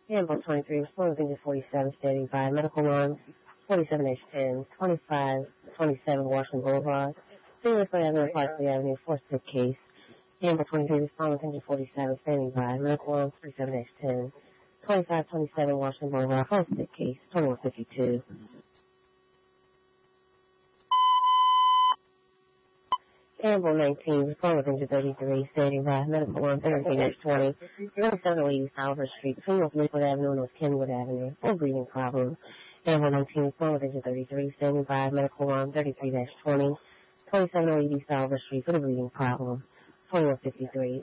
Handbook 23, responding to 47, standing by. Medical line 47H10, 2527 Washington Boulevard. Seriously Avenue, Parsley Avenue, 4-stick case. Handbook 23, responding to 47, standing by. Medical line 47H10, 2527 Washington Boulevard, 4-stick case, 2152. Campbell 19, responding to 33, standing by. Medical line 13H20, 2780 Salvers Street, between North Lakewood Avenue and North Kenwood Avenue, for breathing problems. Campbell 19, responding to 33, standing by. Medical line 33-20, 2780 Salvers Street, for the breathing problem, 2153.